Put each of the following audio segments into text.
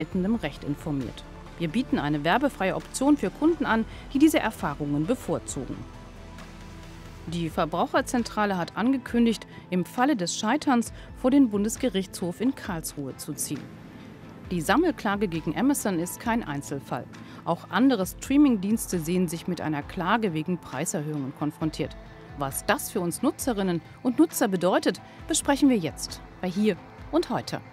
geltendem Recht informiert. Wir bieten eine werbefreie Option für Kunden an, die diese Erfahrungen bevorzugen. Die Verbraucherzentrale hat angekündigt, im Falle des Scheiterns vor den Bundesgerichtshof in Karlsruhe zu ziehen. Die Sammelklage gegen Amazon ist kein Einzelfall. Auch andere Streamingdienste sehen sich mit einer Klage wegen Preiserhöhungen konfrontiert. Was das für uns Nutzerinnen und Nutzer bedeutet, besprechen wir jetzt bei Hier und Heute.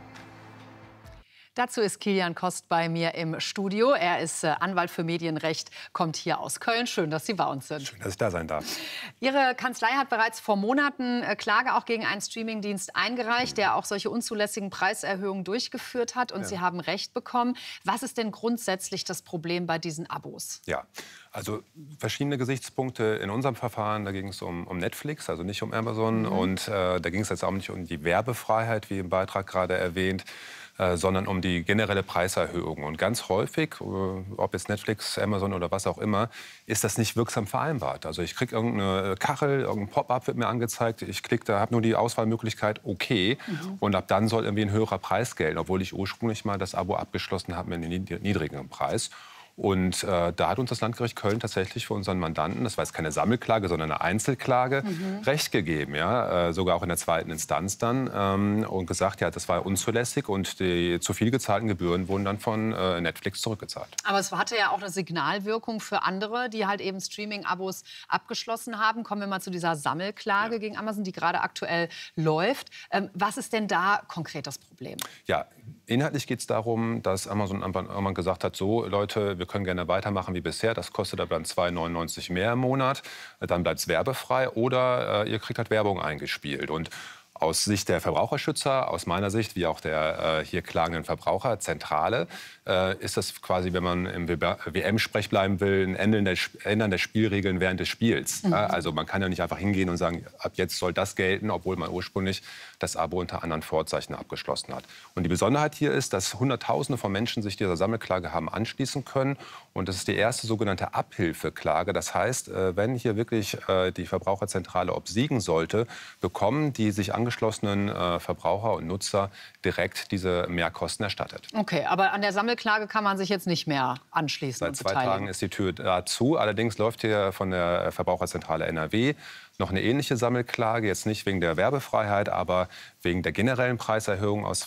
Dazu ist Kilian Kost bei mir im Studio. Er ist Anwalt für Medienrecht, kommt hier aus Köln. Schön, dass Sie bei uns sind. Schön, dass ich da sein darf. Ihre Kanzlei hat bereits vor Monaten Klage auch gegen einen Streamingdienst eingereicht, der auch solche unzulässigen Preiserhöhungen durchgeführt hat. Und Sie haben Recht bekommen. Was ist denn grundsätzlich das Problem bei diesen Abos? Ja, also verschiedene Gesichtspunkte in unserem Verfahren. Da ging es um Netflix, also nicht um Amazon. Und da ging es jetzt auch nicht um die Werbefreiheit, wie im Beitrag gerade erwähnt, sondern um die generelle Preiserhöhung. Und ganz häufig, ob jetzt Netflix, Amazon oder was auch immer, ist das nicht wirksam vereinbart. Also ich kriege irgendeine Kachel, irgendein Pop-up wird mir angezeigt, ich klicke da, habe nur die Auswahlmöglichkeit okay und ab dann soll irgendwie ein höherer Preis gelten, obwohl ich ursprünglich mal das Abo abgeschlossen habe mit einem niedrigeren Preis. Und da hat uns das Landgericht Köln tatsächlich für unseren Mandanten, das war jetzt keine Sammelklage, sondern eine Einzelklage, Recht gegeben. Ja? Sogar auch in der zweiten Instanz dann. Und gesagt, ja, das war unzulässig und die zu viel gezahlten Gebühren wurden dann von Netflix zurückgezahlt. Aber es hatte ja auch eine Signalwirkung für andere, die halt eben Streaming-Abos abgeschlossen haben. Kommen wir mal zu dieser Sammelklage gegen Amazon, die gerade aktuell läuft. Was ist denn da konkret das Problem? Ja, inhaltlich geht es darum, dass Amazon irgendwann gesagt hat, so Leute, wir können gerne weitermachen wie bisher. Das kostet aber dann 2,99 € mehr im Monat. Dann bleibt es werbefrei oder ihr kriegt halt Werbung eingespielt. Und aus Sicht der Verbraucherschützer, aus meiner Sicht, wie auch der hier klagenden Verbraucherzentrale, ist das quasi, wenn man im WM-Sprech bleiben will, ein Ändern der Spielregeln während des Spiels. Also man kann ja nicht einfach hingehen und sagen, ab jetzt soll das gelten, obwohl man ursprünglich das Abo unter anderen Vorzeichen abgeschlossen hat. Und die Besonderheit hier ist, dass Hunderttausende von Menschen sich dieser Sammelklage haben anschließen können. Und das ist die erste sogenannte Abhilfeklage. Das heißt, wenn hier wirklich die Verbraucherzentrale obsiegen sollte, bekommen die sich angeschlossenen Verbraucher und Nutzer direkt diese Mehrkosten erstattet. Okay, aber an der Sammelklage kann man sich jetzt nicht mehr anschließen. Seit 2 Tagen ist die Tür zu. Allerdings läuft hier von der Verbraucherzentrale NRW noch eine ähnliche Sammelklage, jetzt nicht wegen der Werbefreiheit, aber wegen der generellen Preiserhöhung aus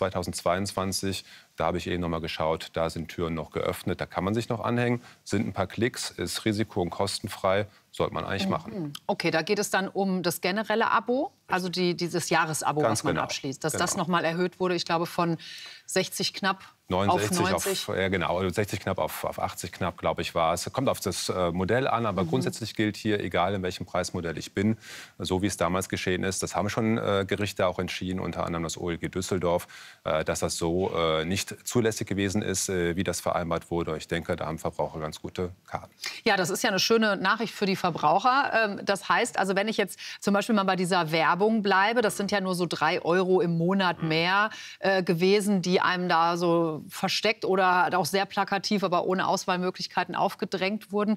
2022. Da habe ich eben noch mal geschaut, da sind Türen noch geöffnet, da kann man sich noch anhängen, sind ein paar Klicks, ist risiko- und kostenfrei, sollte man eigentlich machen. Okay, da geht es dann um das generelle Abo, also dieses Jahresabo, was man abschließt, dass das noch mal erhöht wurde, ich glaube von 60 knapp 69 auf 90. Ja, genau, 60 knapp auf 80 knapp, glaube ich, war es. Kommt auf das Modell an, aber grundsätzlich gilt hier, egal in welchem Preismodell ich bin, so wie es damals geschehen ist, das haben schon Gerichte auch entschieden, unter anderem das OLG Düsseldorf, dass das so nicht zulässig gewesen ist, wie das vereinbart wurde. Ich denke, da haben Verbraucher ganz gute Karten. Ja, das ist ja eine schöne Nachricht für die Verbraucher. Das heißt, also wenn ich jetzt zum Beispiel mal bei dieser Werbung bleibe, das sind ja nur so 3 € im Monat mehr gewesen, die einem da so versteckt oder auch sehr plakativ, aber ohne Auswahlmöglichkeiten aufgedrängt wurden.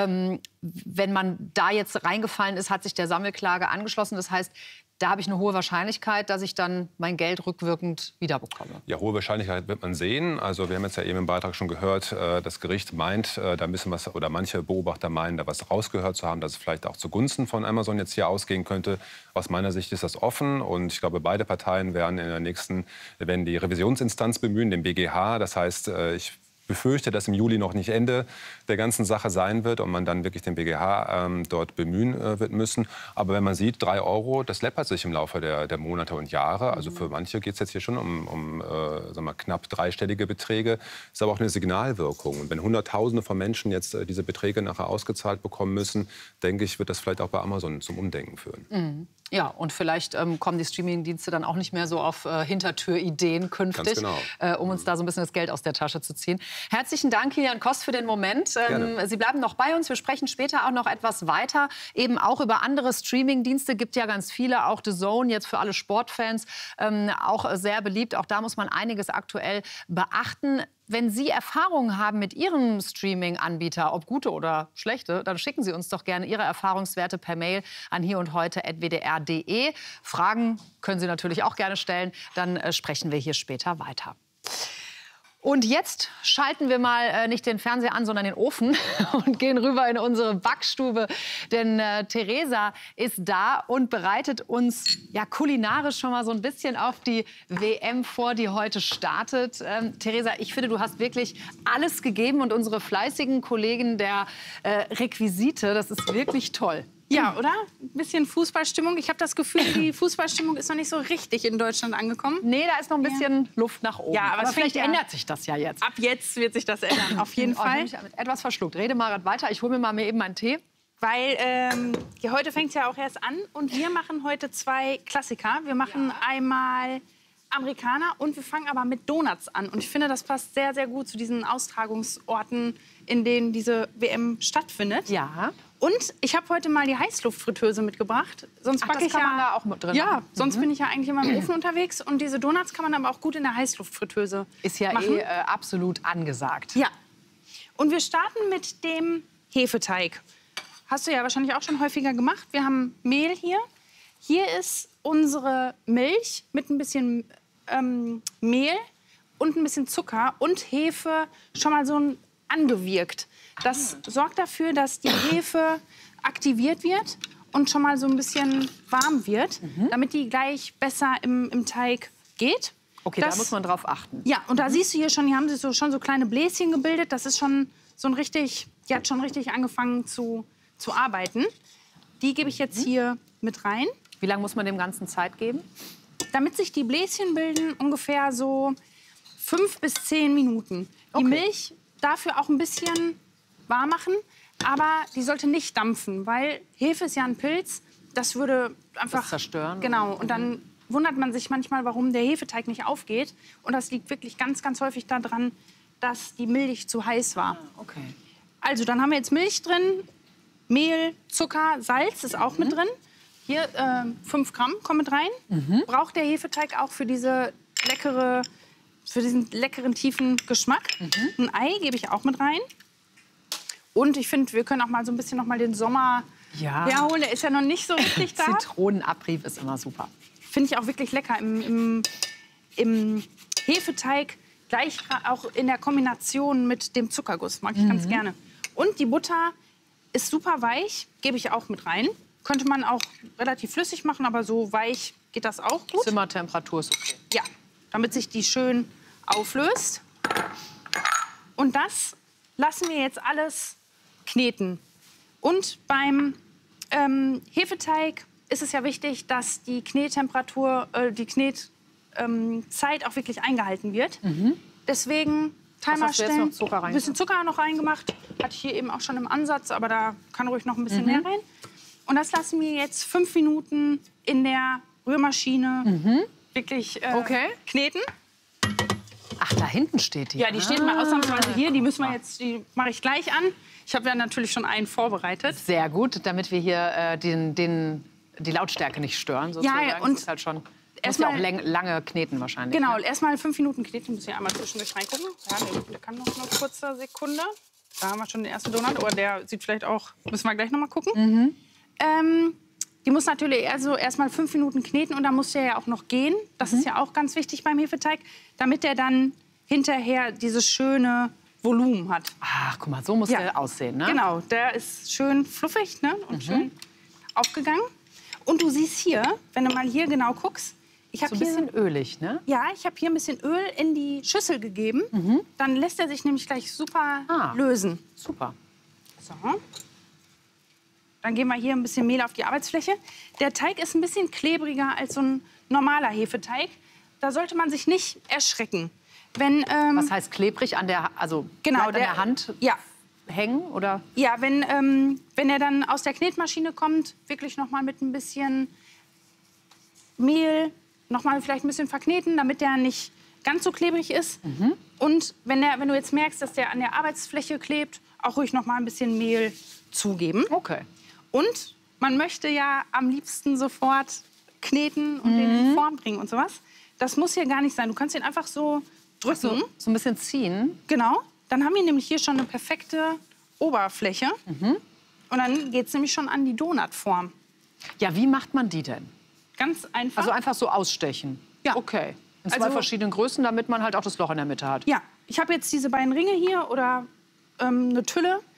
Wenn man da jetzt reingefallen ist, hat sich der Sammelklage angeschlossen. Das heißt, da habe ich eine hohe Wahrscheinlichkeit, dass ich dann mein Geld rückwirkend wiederbekomme. Ja, hohe Wahrscheinlichkeit wird man sehen. Also wir haben jetzt ja eben im Beitrag schon gehört, das Gericht meint, da ein bisschen was, oder manche Beobachter meinen, da was rausgehört zu haben, dass es vielleicht auch zugunsten von Amazon jetzt hier ausgehen könnte. Aus meiner Sicht ist das offen und ich glaube, beide Parteien werden werden die Revisionsinstanz bemühen, den BGH. Das heißt, ich befürchte, dass im Juli noch nicht Ende der ganzen Sache sein wird und man dann wirklich den BGH dort bemühen wird müssen. Aber wenn man sieht, 3 €, das läppert sich im Laufe der Monate und Jahre. Also für manche geht es jetzt hier schon um sagen wir, knapp dreistellige Beträge. Ist aber auch eine Signalwirkung. Und wenn Hunderttausende von Menschen jetzt diese Beträge nachher ausgezahlt bekommen müssen, denke ich, wird das vielleicht auch bei Amazon zum Umdenken führen. Ja, und vielleicht kommen die Streamingdienste dann auch nicht mehr so auf Hintertürideen künftig, um uns da so ein bisschen das Geld aus der Tasche zu ziehen. Herzlichen Dank, Kilian Kost, für den Moment. Sie bleiben noch bei uns. Wir sprechen später auch noch etwas weiter, eben auch über andere Streamingdienste. Gibt ja ganz viele, auch The Zone, jetzt für alle Sportfans, auch sehr beliebt. Auch da muss man einiges aktuell beachten. Wenn Sie Erfahrungen haben mit Ihrem Streaming-Anbieter, ob gute oder schlechte, dann schicken Sie uns doch gerne Ihre Erfahrungswerte per Mail an hierundheute@wdr.de. Fragen können Sie natürlich auch gerne stellen. Dann sprechen wir hier später weiter. Und jetzt schalten wir mal nicht den Fernseher an, sondern den Ofen und gehen rüber in unsere Backstube. Denn Teresa ist da und bereitet uns ja kulinarisch schon mal so ein bisschen auf die WM vor, die heute startet. Teresa, ich finde, du hast wirklich alles gegeben und unsere fleißigen Kollegen der Requisite, das ist wirklich toll. Ja, oder? Ein bisschen Fußballstimmung. Ich habe das Gefühl, die Fußballstimmung ist noch nicht so richtig in Deutschland angekommen. Nee, da ist noch ein bisschen Luft nach oben. Ja, aber vielleicht ändert sich das ja jetzt. Ab jetzt wird sich das ändern, auf jeden Fall. Ich bin etwas verschluckt. Rede mal weiter. Ich hole mir mal eben einen Tee. Weil heute fängt es ja auch erst an. Und wir machen heute 2 Klassiker. Wir machen einmal Amerikaner und wir fangen aber mit Donuts an. Und ich finde, das passt sehr, sehr gut zu diesen Austragungsorten, in denen diese WM stattfindet. Ja. Und ich habe heute mal die Heißluftfritteuse mitgebracht. Sonst backe ich kann man da auch mit drin. Ja, sonst bin ich ja eigentlich immer im Ofen unterwegs. Und diese Donuts kann man aber auch gut in der Heißluftfritteuse ist ja machen. Absolut angesagt. Ja. Und wir starten mit dem Hefeteig. Hast du ja wahrscheinlich auch schon häufiger gemacht. Wir haben Mehl hier. Hier ist unsere Milch mit ein bisschen Mehl und ein bisschen Zucker und Hefe schon mal so angewirkt. Das sorgt dafür, dass die Hefe aktiviert wird und schon mal so ein bisschen warm wird, damit die gleich besser im Teig geht. Okay, da muss man drauf achten. Ja, und da siehst du hier schon, hier haben sich schon so kleine Bläschen gebildet. Das ist schon so ein richtig, die hat schon richtig angefangen zu arbeiten. Die gebe ich jetzt hier mit rein. Wie lange muss man dem Ganzen Zeit geben? Damit sich die Bläschen bilden, ungefähr so 5 bis 10 Minuten. Die Milch dafür auch ein bisschen warm machen, aber die sollte nicht dampfen, weil Hefe ist ja ein Pilz, das würde einfach das zerstören. Genau, und dann wundert man sich manchmal, warum der Hefeteig nicht aufgeht. Und das liegt wirklich ganz, ganz häufig daran, dass die Milch zu heiß war. Okay. Also, dann haben wir jetzt Milch drin, Mehl, Zucker, Salz ist auch mit drin. Hier 5 Gramm kommen mit rein. Braucht der Hefeteig auch für diesen leckeren, tiefen Geschmack. Ein Ei gebe ich auch mit rein. Und ich finde, wir können auch mal so ein bisschen noch mal den Sommer herholen. Der ist ja noch nicht so richtig da. Zitronenabrieb ist immer super. Finde ich auch wirklich lecker im Hefeteig. Gleich auch in der Kombination mit dem Zuckerguss. Mag ich ganz gerne. Und die Butter ist super weich. Gebe ich auch mit rein. Könnte man auch relativ flüssig machen, aber so weich geht das auch gut. Zimmertemperatur ist okay. Ja, damit sich die schön auflöst. Und das lassen wir jetzt alles kneten. Und beim Hefeteig ist es ja wichtig, dass die Knettemperatur, die Knetzeit auch wirklich eingehalten wird. Deswegen Timer stellen. Ein bisschen Zucker noch reingemacht. Hatte ich hier eben auch schon im Ansatz, aber da kann ruhig noch ein bisschen mehr rein. Und das lassen wir jetzt 5 Minuten in der Rührmaschine wirklich kneten. Ach, da hinten steht die. Ja, die steht mal ausnahmsweise hier. Die mache ich gleich an. Ich habe ja natürlich schon einen vorbereitet. Sehr gut, damit wir hier die Lautstärke nicht stören. Sozusagen. Ja, und das ist halt schon. Muss ja auch lange kneten wahrscheinlich. Genau, ne? erstmal 5 Minuten kneten. Muss ich einmal zwischendurch reingucken. Ja, der kann noch eine kurze Sekunde. Da haben wir schon den ersten Donut. Oder der sieht vielleicht auch. Müssen wir gleich noch mal gucken. Die muss natürlich erstmal 5 Minuten kneten und dann muss der ja auch noch gehen. Das ist ja auch ganz wichtig beim Hefeteig, damit der dann hinterher dieses schöne Volumen hat. Ach, guck mal, so muss der aussehen, ne? Genau, der ist schön fluffig, ne? Und schön aufgegangen. Und du siehst hier, wenn du mal hier genau guckst, ich habe so ein bisschen ölig, ne? Ja, ich habe hier ein bisschen Öl in die Schüssel gegeben. Dann lässt er sich nämlich gleich super lösen. Super. So. Dann geben wir hier ein bisschen Mehl auf die Arbeitsfläche. Der Teig ist ein bisschen klebriger als so ein normaler Hefeteig. Da sollte man sich nicht erschrecken. Was heißt klebrig? An der Hand hängen? Oder? Ja, wenn er dann aus der Knetmaschine kommt, wirklich noch mal mit ein bisschen Mehl, noch mal vielleicht ein bisschen verkneten, damit der nicht ganz so klebrig ist. Und wenn du jetzt merkst, dass der an der Arbeitsfläche klebt, auch ruhig noch mal ein bisschen Mehl zugeben. Okay. Und man möchte ja am liebsten sofort kneten und den in Form bringen und sowas. Das muss hier gar nicht sein. Du kannst den einfach so drücken. So ein bisschen ziehen. Genau. Dann haben wir nämlich hier schon eine perfekte Oberfläche. Und dann geht es nämlich schon an die Donutform. Ja, wie macht man die denn? Ganz einfach. Also einfach so ausstechen? Ja. Okay. In 2 verschiedenen Größen, damit man halt auch das Loch in der Mitte hat? Ja. ich habe jetzt diese beiden Ringe hier oder eine Tülle.